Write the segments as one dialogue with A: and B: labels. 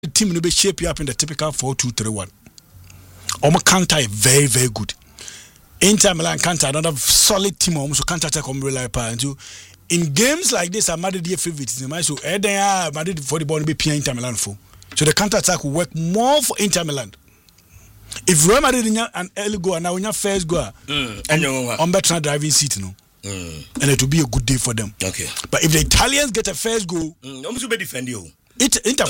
A: team will be shape you up in the typical 4-2-3-1. Counter very, very good. Inter Milan counter another solid team almost counter attack rely upon. In games like this, I'm Madrid favorites. So Madrid for the ball be Inter Milan for. So the counter attack will work more for Inter Milan. If Real Madrid an early goal now when your first goal, on better driving seat no. And it will be a good day for them.
B: Okay.
A: But if the Italians get a first goal,
B: almost be defend you.
A: Inter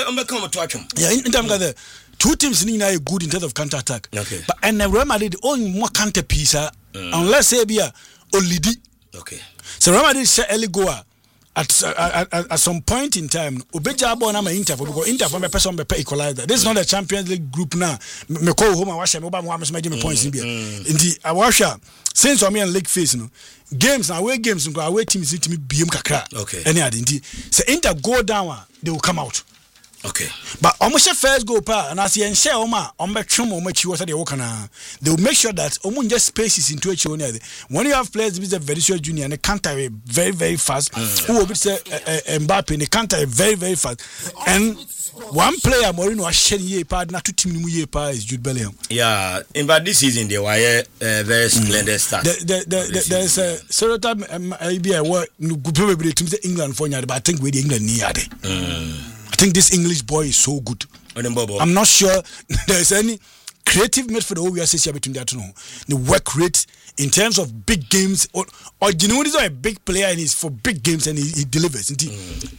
B: the
A: two teams need a good in terms of counter attack.
B: Okay.
A: But and Real Madrid own more counter piece unless say be a Olidi.
B: Okay.
A: So Real Madrid say early goal at some point in time. Obeja born am Inter because Inter from a person be equalizer. This is not a Champions League group now. Me call home and wash me oba mo am me points in here. Indeed, I wash since I'm in league phase no games and away games and away teams need to be BM kakra.
B: Okay.
A: Any other indeed. So Inter go down, they will come out.
B: Okay.
A: But almost first go pa and as you share Oma they will make sure that just spaces into each other. When you have players with the Vinicius Junior and they counter very, very fast, who will be Mbappe and they counter very, very fast. And one player Mourinho has shared ye part not to team ye part is Jude Bellingham.
B: Yeah, in but this season they were very splendid start.
A: There's a stereotype idea where probably to England for but I think with England near I think this English boy is so good. I'm not sure there's any creative midfield we are seeing between that two. The work rate in terms of big games or Gino is a big player and he's for big games and he delivers. And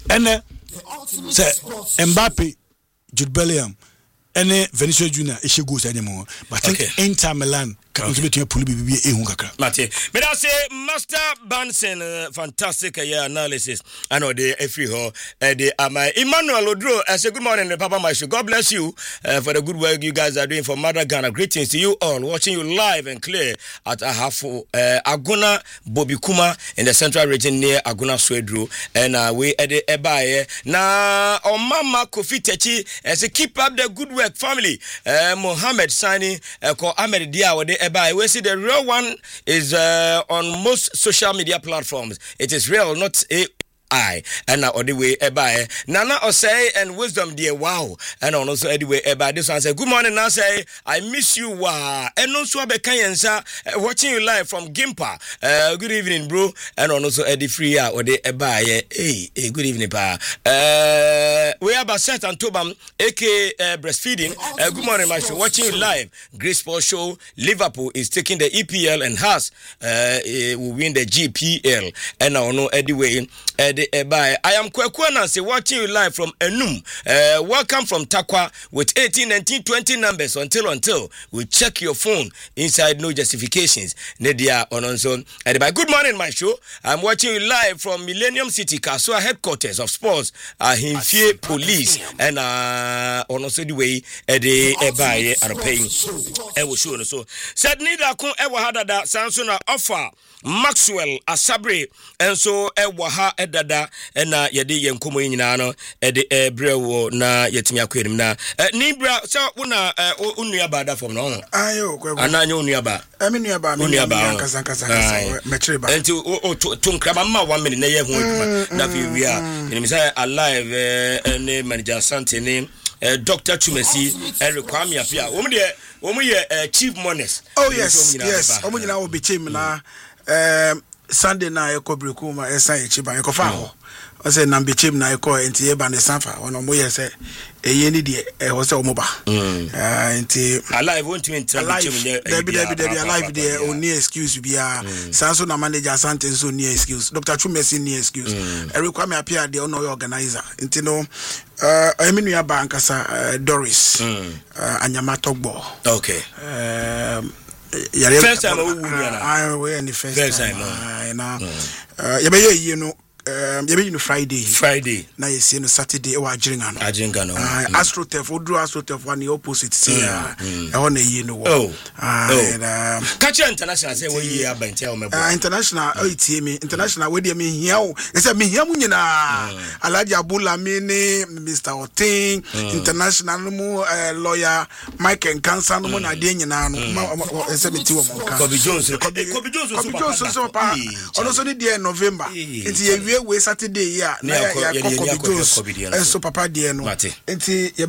A: Mbappe, Jude Bellingham, and Vinicius Junior issue goes anymore. But I think Inter Milan can be a pull be
B: Mate, but I say Master Bansen, fantastic analysis. I know the every ho the Emmanuel Odro. I say good morning, Papa Maishu. God bless you for the good work you guys are doing for Mother Ghana. Greetings to you all, watching you live and clear at Ahafo Aguna Bobikuma in the central region near Aguna Swedru. And we at the Ebaye na Mama Kofi Techi as a keep up the good work family. Mohammed Sani ko Ahmed Dia de Eba. We see the real one is on most social media platforms. It is real, not AI. And now the way Eba Nana Osei and Wisdom dear wow. And also anyway Eba this one say good morning now say I miss you wow. And also Bekanyensa watching you live from Gimpa. Good evening bro. And also Eddie Freya or the Eba hey good evening pa. We have Baset and Tobam aka breastfeeding. Good morning my show watching you live. Great Sports Show. Liverpool is taking the EPL and has will win the GPL. And now no anyway I am Kwekwanansi watching you live from Enum. Welcome from Takwa with 18, 19, 20 numbers until we check your phone inside no justifications. Nedia Ononson. Good morning, my show. I'm watching you live from Millennium City, Kasua headquarters of sports. Himfie Police and also the way the Ebaye are paying. Ewo show so. Said Nida Kun Ewa Hadada Sansona offer Maxwell Asabre and so Ewaha Edada and Yadi Yankumo Inano Ede Ebrewo na Yetimia Quim na Nibra so una Uniabada from no.
A: Ayo,
B: Ananyo Uniaba.
A: I mean Uniaba Metriba.
B: And to Tunkrama 1 minute na we are. And say alive name manager Sante name Dr. Chumesi Eric Kwame Apia. Omo chief monest.
A: Oh yes. Omo nyina will be chief na Sunday na ekobreku ma esan echiba ekofa ho o say na mbechim na eko enti eba ne sanfa ono mo yese eye ni de ho say omo ba enti
B: alive won't mean
A: alive alive de oni excuse bia sanso na manager Asante so ni excuse Dr. Chumesi ni excuse Erikwa me appear de ono organizer enti no eminu ya ba ankasa Doris Anyama Togbo
B: okay first time
A: I we any first time na you know Friday na you see no Saturday or Ajinga no AstroTurf odru AstroTurf one the opposite say e won e no
B: catch international say we year ba ntia o mebo
A: international tie me international we dey me hia o say me hia mu nyina Alhaji Abula me ni Mr. Otin international mu lawyer Mike Nkansa no na de nyina no say me ti wo mo kan
B: Kobe Jones
A: so pa ono so ni dey November nti we Saturday ya na ya Kobe Jones. And so papa dear no. Enti